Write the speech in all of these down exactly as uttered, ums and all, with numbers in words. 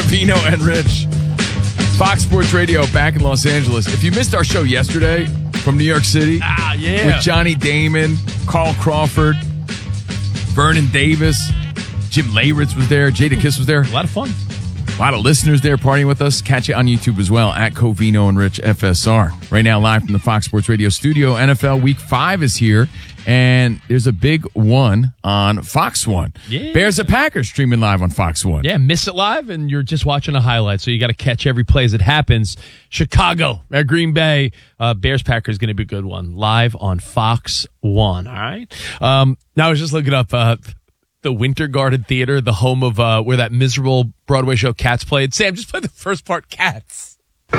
Covino and Rich. Fox Sports Radio back in Los Angeles. If you missed our show yesterday from New York City, ah, yeah. with Johnny Damon, Carl Crawford, Vernon Davis, Jim Leyritz was there, Jada Kiss was there. A lot of fun. A lot of listeners there partying with us. Catch it on YouTube as well, at Covino and Rich F S R. Right now, live from the Fox Sports Radio studio. N F L Week five is here, and there's a big one on Fox one. Yeah. Bears at Packers streaming live on Fox one. Yeah, miss it live, and you're just watching a highlight, so you got to catch every play as it happens. Chicago at Green Bay. Uh, Bears-Packers is going to be a good one. Live on Fox one, all right? Um, now, I was just looking up uh, the Winter Garden Theater, the home of uh, where that miserable Broadway show Cats played. Sam, just play the first part, Cats.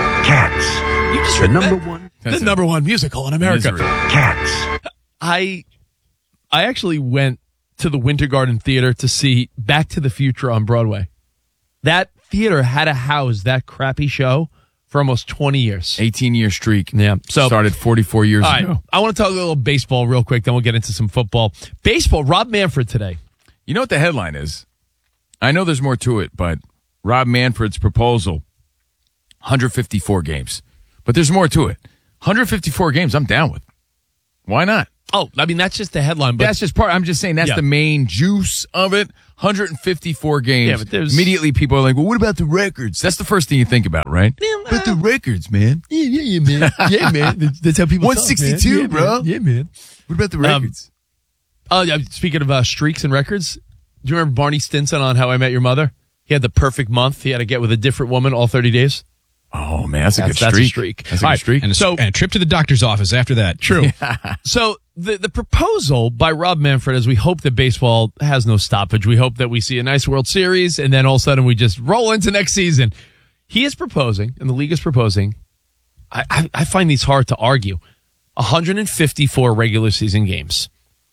Cats. You just the heard number that? one. The That's number one musical in America. Misery. Cats. I I actually went to the Winter Garden Theater to see Back to the Future on Broadway. That theater had to house that crappy show for almost twenty years. eighteen-year streak. Yeah. So started forty-four years all right, ago. I want to talk a little baseball real quick, then we'll get into some football. Baseball, Rob Manfred today. You know what the headline is? I know there's more to it, but Rob Manfred's proposal, one hundred fifty-four games. But there's more to it. one hundred fifty-four games, I'm down with. Why not? Oh, I mean, that's just the headline. But That's just part. I'm just saying that's Yeah. the main juice of it. one hundred fifty-four games. Yeah, but there's- Immediately people are like, well, what about the records? That's the first thing you think about, right? Yeah, but the records, man. Yeah, yeah, yeah, man. Yeah, man. That's, that's how people one talk, sixty-two, man. bro. Man. Yeah, man. What about the Um, records? Oh, yeah. Speaking of uh, streaks and records, do you remember Barney Stinson on How I Met Your Mother? He had the perfect month. He had to get with a different woman all thirty days. Oh, man, that's a That's- good that's streak. a streak. That's a All good right, streak. And a, So- and a trip to the doctor's office after that. True. So the the proposal by Rob Manfred is we hope that baseball has no stoppage. We hope that we see a nice World Series, and then all of a sudden we just roll into next season. He is proposing, and the league is proposing. I, I, I find these hard to argue. one hundred fifty-four regular season games.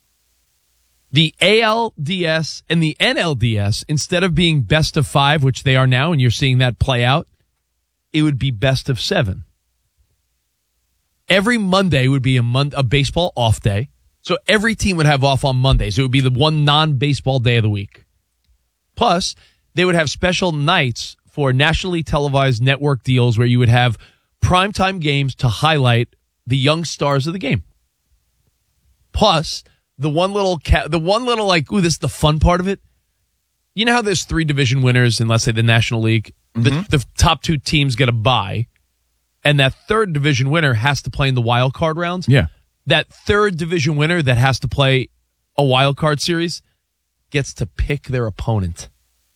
The A L D S and the N L D S, instead of being best of five, which they are now, and you're seeing that play out, it would be best of seven. Every Monday would be a mon- a baseball off day. So every team would have off on Mondays. It would be the one non-baseball day of the week. Plus, they would have special nights for nationally televised network deals where you would have primetime games to highlight the young stars of the game. Plus, the one little ca- the one little like, ooh, this is the fun part of it. You know how there's three division winners in, let's say, the National League? The, the top two teams get a bye, and that third division winner has to play in the wild card rounds. Yeah. That third division winner that has to play a wild card series gets to pick their opponent.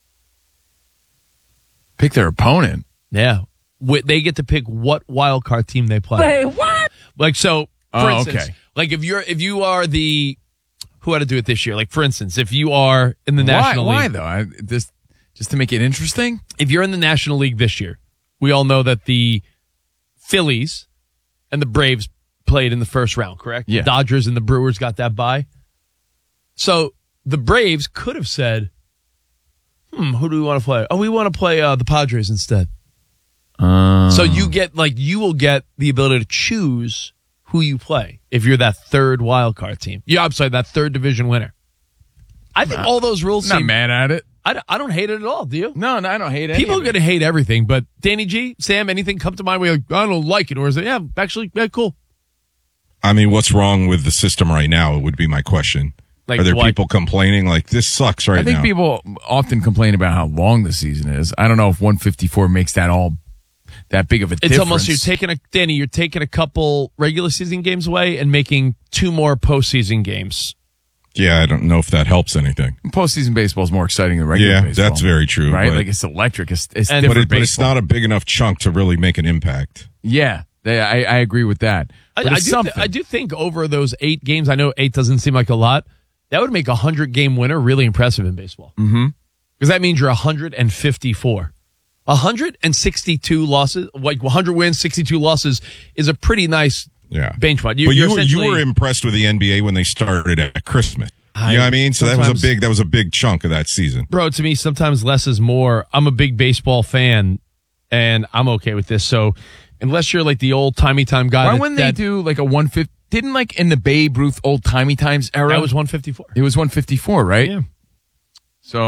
Pick their opponent. Yeah. Wh- They get to pick what wild card team they play. Wait, what? Like, so, for Oh, instance, okay. like if you're, if you are the, who had to do it this year? Like, for instance, if you are in the Why, National why League. though? I, this, just to make it interesting? If you're in the National League this year, we all know that the Phillies and the Braves played in the first round, correct? Yeah. The Dodgers and the Brewers got that bye. So the Braves could have said, hmm, who do we want to play? Oh, we want to play uh, the Padres instead. Uh, So you get, like, you will get the ability to choose who you play if you're that third wild card team. Yeah, I'm sorry, that third division winner. I think all those rules not seem, mad at it. I, don't- I don't hate it at all, do you? No, no, I don't hate it. People are going to hate everything, but Danny G, Sam, anything come to mind where you're like, I don't like it? Or is it, yeah, actually, yeah, cool. I mean, what's wrong with the system right now would be my question. Like Are there what? people complaining like this sucks right I think now? people often complain about how long the season is. I don't know if one fifty-four makes that all that big of a It's difference. almost, you're taking a, Danny, you're taking a couple regular season games away and making two more postseason games. yeah, I don't know if that helps anything. Postseason baseball is more exciting than regular Yeah, baseball. that's very true, Right? but- Like it's electric. It's, it's And- different But, it, but it's baseball. not a big enough chunk to really make an impact. Yeah, they, I, I agree with that. I, But I, it's do something. th- I do think over those eight games, I know eight doesn't seem like a lot, that would make a hundred-game winner really impressive in baseball. Mm-hmm. Because that means you're one hundred fifty-four. one hundred sixty-two losses, like one hundred wins, sixty-two losses is a pretty nice Yeah. benchmark. You, but you're you were, you essentially- were impressed with the N B A when they started at Christmas. I- you know what I mean? So that was a sometimes- big that was a big chunk of that season. Bro, to me, sometimes less is more. I'm a big baseball fan, and I'm okay with this. So unless you're like the old timey time guy, Why that, wouldn't that, they do like a one fifty? Didn't like in the Babe Ruth old timey times era? that was one fifty-four. It was one fifty-four, right? Yeah. So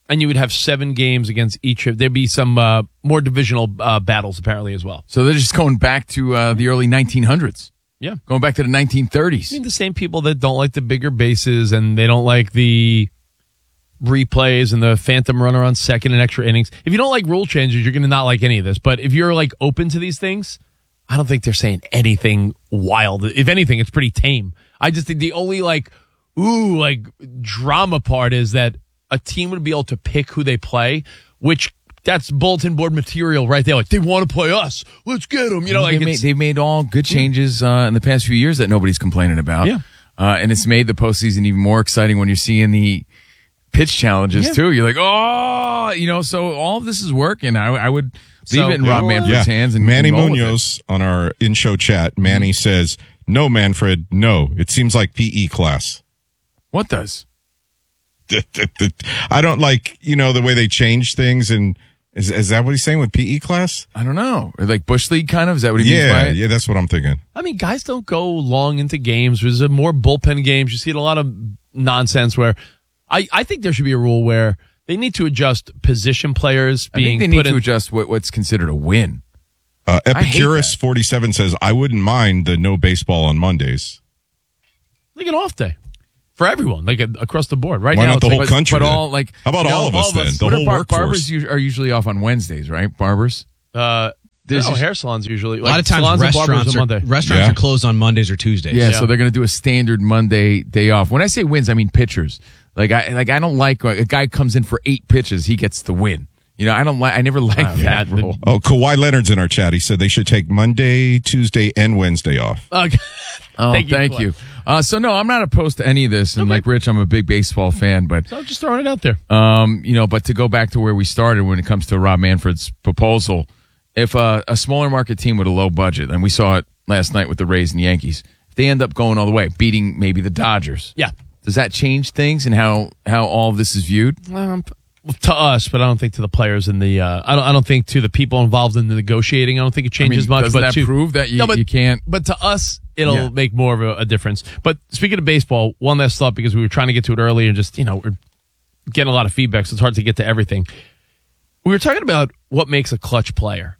And you would have seven games against each of. There'd be some uh, more divisional uh, battles apparently as well. So they're just going back to uh, the early nineteen hundreds. Yeah, going back to the nineteen thirties. I mean, the same people that don't like the bigger bases and they don't like the replays and the phantom runner on second and extra innings. If you don't like rule changes, you're going to not like any of this. But if you're like open to these things, I don't think they're saying anything wild. If anything, it's pretty tame. I just think the only like, ooh, like drama part is that a team would be able to pick who they play, which that's bulletin board material right there. Like, they want to play us. Let's get them. You know, like they made, they've made all good changes uh, in the past few years that nobody's complaining about. Yeah. Uh, and it's made the postseason even more exciting when you're seeing the pitch challenges, Yeah. too. You're like, oh, you know, so all of this is working. I, I would leave So- it in Rob Yeah. Manfred's hands. And Manny and roll with Munoz on our in-show chat, Manny says, no, Manfred, no. It seems like P E class. it. What does? I don't like, you know, the way they change things. And is, is that what he's saying with P E class? I don't know. Or like Bush League, kind of? Is that what he means by Yeah, it? yeah, that's what I'm thinking. I mean, guys don't go long into games. There's a more bullpen games. You see a lot of nonsense where I, I think there should be a rule where they need to adjust position players I being think they need put to in. adjust what, what's considered a win. Uh, I hate Epicurus that. forty-seven says, I wouldn't mind the no baseball on Mondays. like an off day for everyone, like a, across the board. Right Why now, not the it's whole like, country? But then? all, like, How about you know, all of us all of then? us. The What whole are bar- workforce. barbers u- are usually off on Wednesdays, right? Barbers? Uh, There's no, just- hair salons usually. A lot like of times salons and barbers restaurants on are, Monday. restaurants Yeah. are closed on Mondays or Tuesdays. Yeah, Yeah. so they're going to do a standard Monday day off. When I say wins, I mean pitchers. Like I like I don't like a guy comes in for eight pitches, he gets the win. You know, I don't like. I never liked Wow, that yeah, rule. Oh, Kawhi Leonard's in our chat. He said they should take Monday, Tuesday, and Wednesday off. Okay. Oh, Thank thank, you, you. Uh, so no, I'm not opposed to any of this. And like Rich, I'm a big baseball fan, but So just throwing it out there. um, you know, but to go back to where we started when it comes to Rob Manfred's proposal, if uh, a smaller market team with a low budget, and we saw it last night with the Rays and Yankees, if they end up going all the way, beating maybe the Dodgers, Yeah. does that change things and how how all of this is viewed? Um, to us, but I don't think to the players and the. Uh, I don't. I don't think to the people involved in the negotiating. I don't think it I mean, changes much. doesn't but that to, prove that you, No, but- you can't? But to us, it'll Yeah. make more of a, a difference. But speaking of baseball, one last thought because we were trying to get to it earlier and just, you know, we're getting a lot of feedback, so it's hard to get to everything. We were talking about what makes a clutch player.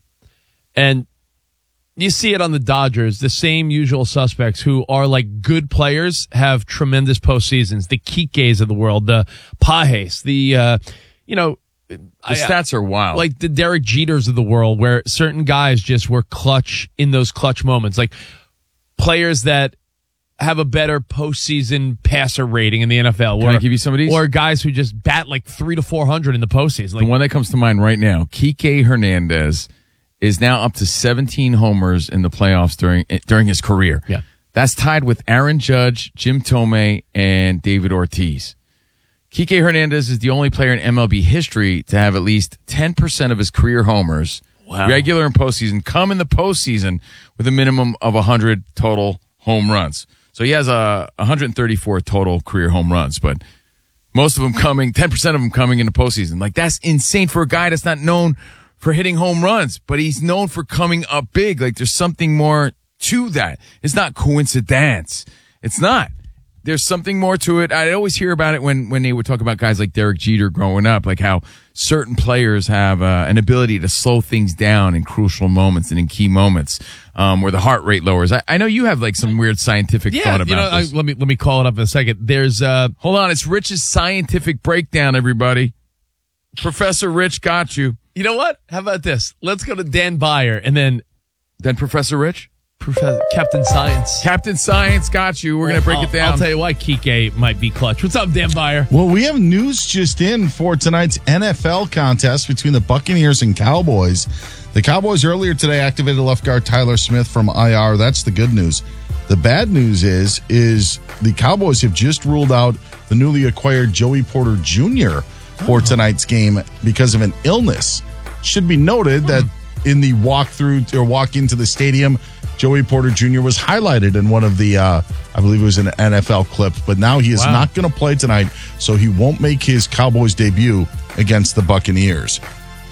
And you see it on the Dodgers, the same usual suspects who are like good players have tremendous postseasons. The Kike's of the world, the Pajes, the, uh, you know, The stats are wild. like the Derek Jeters of the world, where certain guys just were clutch in those clutch moments, like players that have a better postseason passer rating in the N F L. Can or, I give you some of these? Or guys who just bat like three to four hundred in the postseason. the Like one that comes to mind right now, Kike Hernandez is now up to seventeen homers in the playoffs during during his career. Yeah. That's tied with Aaron Judge, Jim Tomei, and David Ortiz. Kike Hernandez is the only player in M L B history to have at least ten percent of his career homers, Wow. regular and postseason, come in the postseason with a minimum of one hundred total home runs. So he has a one hundred thirty-four total career home runs, but most of them coming, ten percent of them coming in the postseason. Like, that's insane for a guy that's not known for hitting home runs, but he's known for coming up big. Like, there's something more to that. It's not coincidence. It's not. There's something more to it. I always hear about it when, when they would talk about guys like Derek Jeter growing up, like how certain players have uh, an ability to slow things down in crucial moments and in key moments um, where the heart rate lowers. I, I know you have like some weird scientific yeah, thought about you know, I, this. let me let me call it up in a second. There's uh, Hold on. It's Rich's scientific breakdown, everybody. Professor Rich got you. you know what? How about this? Let's go to Dan Byer and then Then Professor Rich? Professor Captain Science. Captain Science got you. We're going to break I'll, it down. I'll tell you why Kike might be clutch. What's up, Dan Byer? Well, we have news just in for tonight's N F L contest between the Buccaneers and Cowboys. The Cowboys earlier today activated left guard Tyler Smith from I R. That's the good news. The bad news is, is the Cowboys have just ruled out the newly acquired Joey Porter Junior for tonight's game because of an illness. Should be noted that in the walk through or walk into the stadium, Joey Porter Junior was highlighted in one of the, uh, I believe it was an N F L clip, but now he is Wow. not going to play tonight, so he won't make his Cowboys debut against the Buccaneers.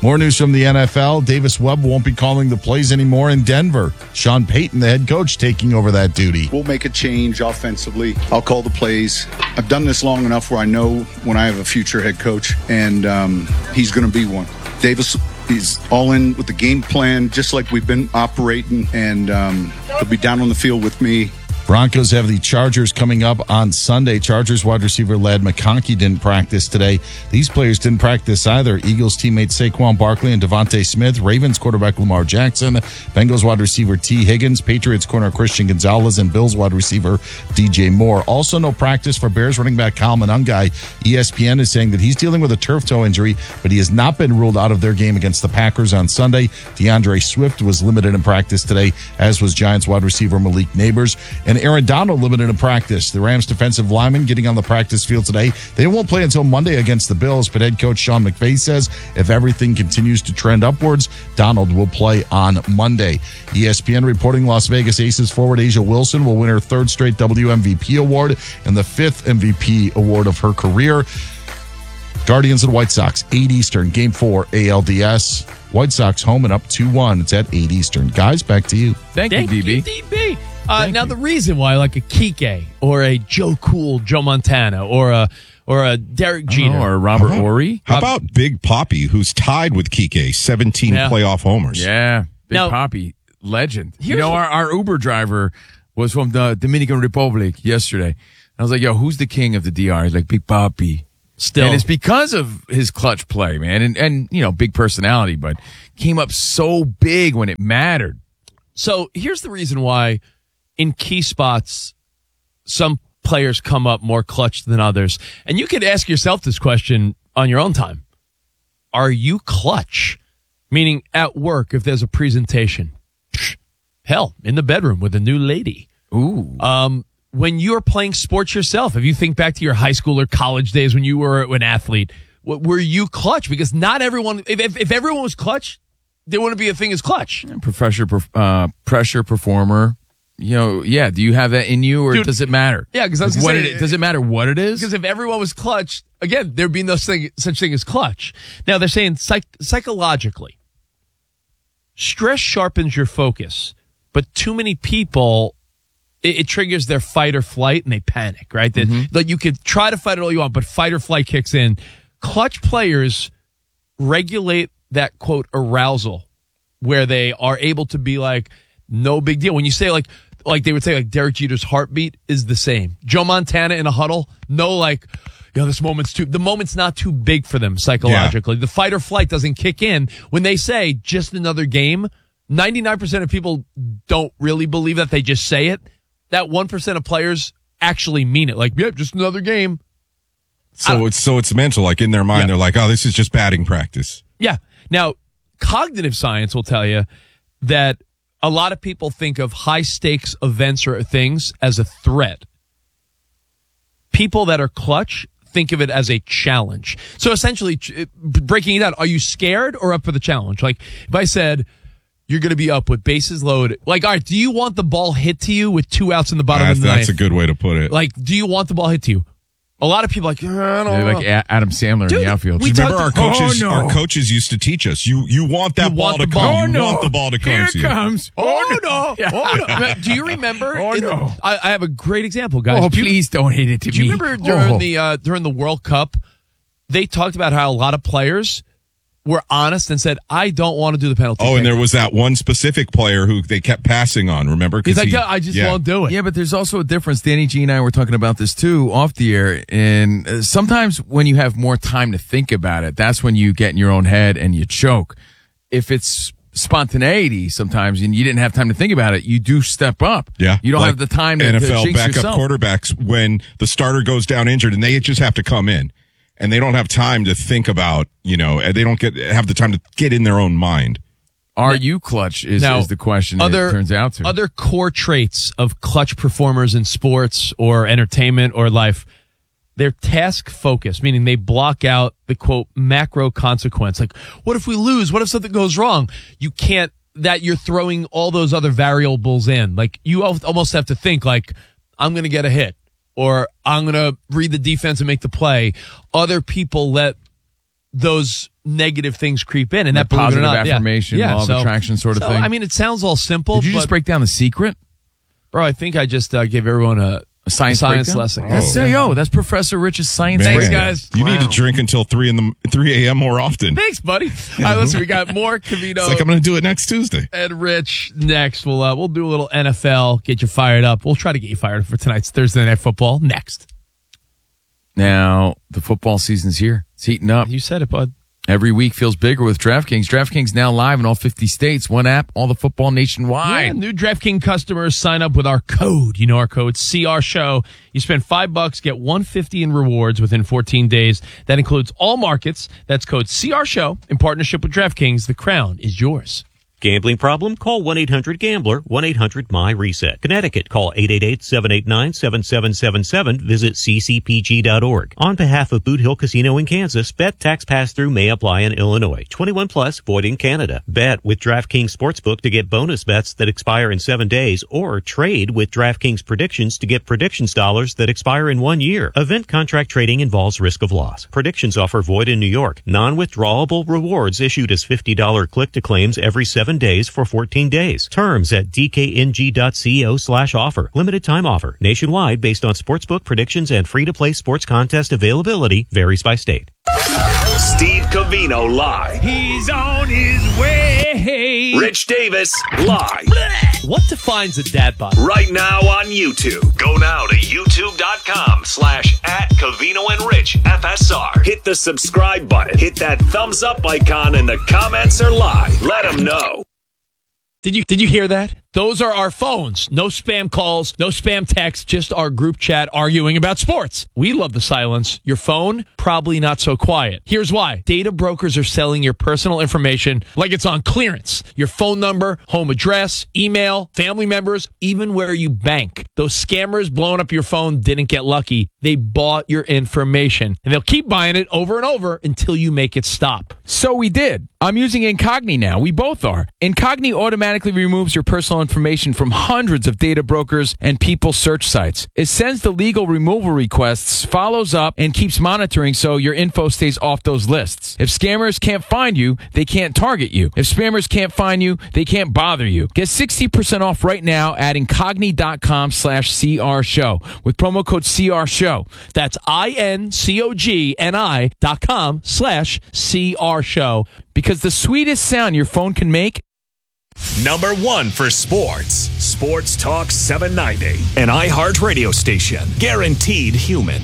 More news from the N F L. Davis Webb won't be calling the plays anymore in Denver. Sean Payton, the head coach, taking over that duty. We'll make a change offensively. I'll call the plays. I've done this long enough where I know when I have a future head coach, and um, he's going to be one. Davis is all in with the game plan, just like we've been operating, and um, he'll be down on the field with me. Broncos have the Chargers coming up on Sunday. Chargers wide receiver Ladd McConkey didn't practice today. These players didn't practice either. Eagles teammates Saquon Barkley and Devontae Smith. Ravens quarterback Lamar Jackson. Bengals wide receiver T. Higgins. Patriots corner Christian Gonzalez. And Bills wide receiver D J Moore. Also no practice for Bears running back Kyle Monangai. E S P N is saying that he's dealing with a turf toe injury, but he has not been ruled out of their game against the Packers on Sunday. DeAndre Swift was limited in practice today, as was Giants wide receiver Malik Neighbors. And Aaron Donald limited in practice. The Rams defensive lineman getting on the practice field today. They won't play until Monday against the Bills, but head coach Sean McVay says if everything continues to trend upwards, Donald will play on Monday. E S P N reporting Las Vegas Aces forward Asia Wilson will win her third straight W M V P award and the fifth M V P award of her career. Guardians and White Sox, eight Eastern, Game four, A L D S. White Sox home and up two one. It's at eight Eastern. Guys, back to you. Thank, Thank you, D B. you, D B. Uh, now, the reason why, like a Kike or a Joe Cool, Joe Montana, or a or a Derek Jeter, or Robert Uh-huh. Horry. How about Big Poppy, who's tied with Kike, seventeen Yeah. playoff homers? Yeah, Big Now- Poppy, legend. You Here's know, what- our, our Uber driver was from the Dominican Republic yesterday. I was like, yo, who's the king of the D R? He's like, Big Poppy. still. And it's because of his clutch play, man. And, and, you know, big personality, but came up so big when it mattered. So here's the reason why in key spots, some players come up more clutch than others. And you could ask yourself this question on your own time. Are you clutch? Meaning at work, if there's a presentation. Hell, in the bedroom with a new lady. Ooh. Um, when you're playing sports yourself, if you think back to your high school or college days when you were an athlete, w- were you clutch? Because not everyone, if, if, if everyone was clutch, there wouldn't be a thing as clutch. Pressure, uh, pressure performer. You know, yeah. Do you have that in you, or Dude, does it matter? yeah, 'cause I was gonna what say- it, does it matter what it is? Because if everyone was clutch, again, there'd be no thing, such thing as clutch. Now, they're saying psych- psychologically, stress sharpens your focus, but too many people, it, it triggers their fight or flight, and they panic, right? That Mm-hmm. that you could try to fight it all you want, but fight or flight kicks in. Clutch players regulate that, quote, arousal, where they are able to be like, no big deal. When you say like, like they would say like Derek Jeter's heartbeat is the same. Joe Montana in a huddle, no like, you know, this moment's too, the moment's not too big for them psychologically. Yeah. The fight or flight doesn't kick in. When they say just another game, ninety-nine percent of people don't really believe that. They just say it. That one percent of players actually mean it. Like, yeah, just another game. So it's so it's mental. Like in their mind, Yeah. they're like, "Oh, this is just batting practice." Yeah. Now, cognitive science will tell you that a lot of people think of high stakes events or things as a threat. People that are clutch think of it as a challenge. So essentially, breaking it down, are you scared or up for the challenge? Like if I said you're going to be up with bases loaded, like, all right, do you want the ball hit to you with two outs in the bottom That's, of the that's ninth? a good way to put it. Like, do you want the ball hit to you? A lot of people are like, I don't They're know. like A- Adam Sandler Dude, in the outfield. we Remember our talked- coaches? Oh, no. Our coaches used to teach us: you you want that You ball want to the come. ball. You Oh, no. want the ball to come Here to it you. comes. Oh, no. Oh, no. Do you remember? Oh, in the- no. I, I have a great example, guys. Oh, Do you- please don't hit it to Do you me. remember during Oh. the uh, during the World Cup, they talked about how a lot of players were honest and said, "I don't want to do the penalty." Oh, and kick." there was that one specific player who they kept passing on. Remember? 'Cause He's like, he- "Yeah, I just yeah. won't do it." Yeah, but there's also a difference. Danny G and I were talking about this too off the air. And uh, sometimes when you have more time to think about it, that's when you get in your own head and you choke. If it's spontaneity sometimes and you didn't have time to think about it, you do step up. Yeah, You don't like have the time to, N F L to jinx backup yourself. quarterbacks when the starter goes down injured and they just have to come in and they don't have time to think about, you know, and they don't get have the time to get in their own mind. Are you clutch is, Now, is the question other, it turns out to. Other core traits of clutch performers in sports or entertainment or life, they're task focused, meaning they block out the quote macro consequence. Like, what if we lose? What if something goes wrong? You can't, that you're throwing all those other variables in. Like, you almost have to think like, I'm going to get a hit or I'm going to read the defense and make the play. Other people let those negative things creep in, and The that believe it or positive not, yeah. affirmation, yeah, law of so- attraction sort of so, thing. I mean, it sounds all simple. Did you just but- break down the secret? Bro, I think I just uh, gave everyone a, A science, science breakdown? lesson. That's, Oh. yo, that's Professor Rich's science Man, Thanks, breakdown. guys. You need to drink until three in the three a.m. more often. Thanks, buddy. All right, listen, we got more Covino It's like I'm going to do it next Tuesday. and Rich next. We'll uh, we'll do a little N F L, get you fired up. We'll try to get you fired up for tonight's Thursday Night Football next. Now, the football season's here. It's heating up. You said it, bud. Every week feels bigger with DraftKings. DraftKings now live in all fifty states. One app, all the football nationwide. Yeah, new DraftKings customers sign up with our code. You know our code, C R Show. You spend five bucks, get one hundred fifty in rewards within fourteen days. That includes all markets. That's code C R Show in partnership with DraftKings. The crown is yours. Gambling problem? Call one eight hundred gambler, one eight hundred my reset. Connecticut, call eight eight eight, seven eight nine, seven seven seven seven. Visit c c p g dot org. On behalf of Boot Hill Casino in Kansas, bet tax pass-through may apply in Illinois. twenty-one plus, void in Canada. Bet with DraftKings Sportsbook to get bonus bets that expire in seven days, or trade with DraftKings Predictions to get predictions dollars that expire in one year. Event contract trading involves risk of loss. Predictions offer void in New York. Non-withdrawable rewards issued as fifty dollars click-to-claims every seven days for fourteen days. Terms at d k n g dot co slash offer. Limited time offer. Nationwide based on sportsbook predictions and free-to-play sports contest availability varies by state. Steve Covino live. He's on his way. Rich Davis live. What defines a dad bod? Right now on YouTube. Go now to youtube.com slash at Covino and Rich F S R. Hit the subscribe button. Hit that thumbs up icon and the comments are live. Let them know. Did you did you hear that? Those are our phones. No spam calls, no spam texts, just our group chat arguing about sports. We love the silence. Your phone, probably not so quiet. Here's why. Data brokers are selling your personal information like it's on clearance. Your phone number, home address, email, family members, even where you bank. Those scammers blowing up your phone didn't get lucky. They bought your information, and they'll keep buying it over and over until you make it stop. So we did. I'm using Incogni now. We both are. Incogni automatically removes your personal information from hundreds of data brokers and people search sites. It sends the legal removal requests, follows up, and keeps monitoring so your info stays off those lists. If scammers can't find you, they can't target you. If spammers can't find you, they can't bother you. Get sixty percent off right now at incogni.com slash CR show with promo code C R show. That's I-N-C-O-G-N-I dot com slash C-R show. Because the sweetest sound your phone can make Number one for sports. Sports Talk seven ninety. An iHeart radio station. Guaranteed human.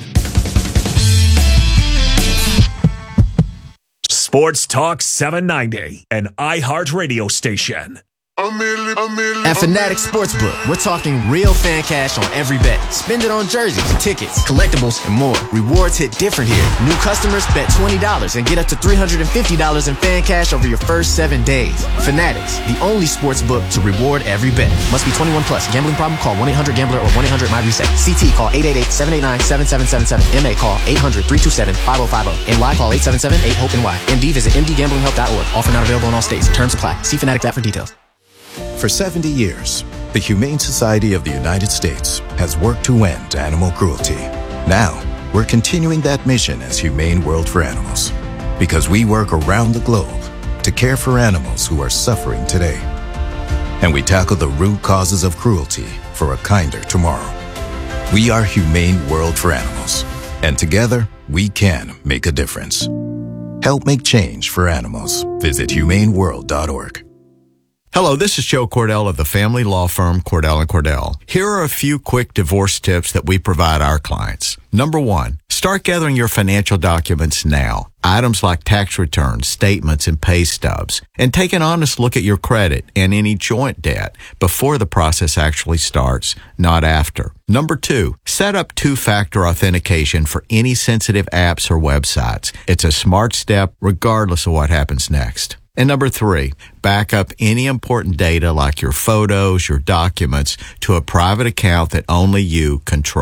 Sports Talk seven ninety. An iHeart radio station. At Fanatics Sportsbook, we're talking real fan cash on every bet. Spend it on jerseys, tickets, collectibles, and more. Rewards hit different here. New customers bet twenty dollars and get up to three hundred fifty dollars in fan cash over your first seven days. Fanatics, the only sportsbook to reward every bet. Must be twenty-one plus. Gambling problem? Call one eight hundred gambler or one eight hundred my reset. C T call eight eight eight, seven eight nine, seven seven seven seven. M A call eight hundred, three two seven, five oh five oh. N Y call eight seven seven, eight hope N Y. M D visit m d gambling help dot org. Offer not available in all states. Terms apply. See Fanatics app for details. For seventy years, the Humane Society of the United States has worked to end animal cruelty. Now, we're continuing that mission as Humane World for Animals, because we work around the globe to care for animals who are suffering today. And we tackle the root causes of cruelty for a kinder tomorrow. We are Humane World for Animals, and together, we can make a difference. Help make change for animals. Visit humane world dot org. Hello, this is Joe Cordell of the family law firm Cordell and Cordell. Here are a few quick divorce tips that we provide our clients. Number one, start gathering your financial documents now. Items like tax returns, statements, and pay stubs. And take an honest look at your credit and any joint debt before the process actually starts, not after. Number two, set up two-factor authentication for any sensitive apps or websites. It's a smart step regardless of what happens next. And number three, back up any important data like your photos, your documents to a private account that only you control.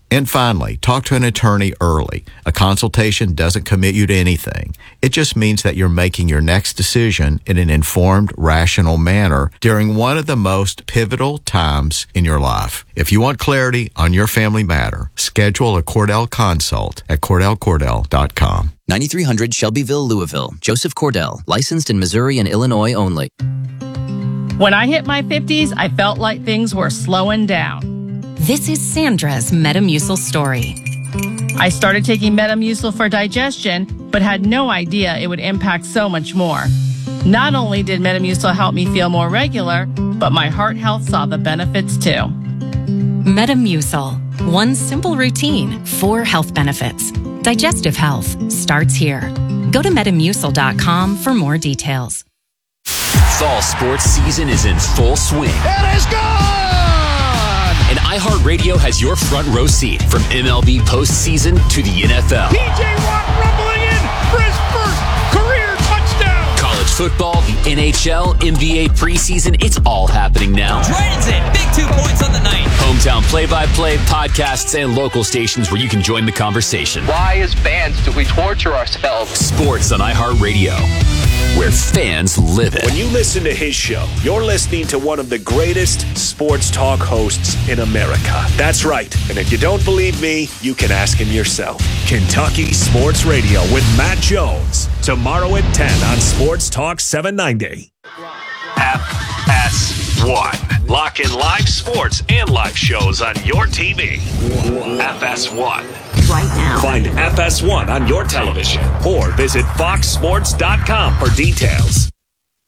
And finally, talk to an attorney early. A consultation doesn't commit you to anything. It just means that you're making your next decision in an informed, rational manner during one of the most pivotal times in your life. If you want clarity on your family matter, schedule a Cordell consult at cordell cordell dot com. ninety-three hundred Shelbyville, Louisville. Joseph Cordell, licensed in Missouri and Illinois only. When I hit my fifties, I felt like things were slowing down. This is Sandra's Metamucil story. I started taking Metamucil for digestion, but had no idea it would impact so much more. Not only did Metamucil help me feel more regular, but my heart health saw the benefits too. Metamucil. One simple routine, four health benefits. Digestive health starts here. Go to metamucil dot com for more details. Fall sports season is in full swing. It is gone! And iHeartRadio has your front row seat from M L B postseason to the N F L. P J Watt rumbling in for his first career touchdown. College football, the N H L, N B A preseason, it's all happening now. Drayton's in, big two points on the night. Hometown play-by-play, podcasts, and local stations where you can join the conversation. Why, as fans, do we torture ourselves? Sports on iHeartRadio, where fans live it. When you listen to his show, you're listening to one of the greatest sports talk hosts in America. That's right. And if you don't believe me, you can ask him yourself. Kentucky Sports Radio with Matt Jones. Tomorrow at ten on Sports Talk seven ninety. F S one. Lock in live sports and live shows on your T V. F S one. Right now. Find F S one on your television or visit fox sports dot com for details.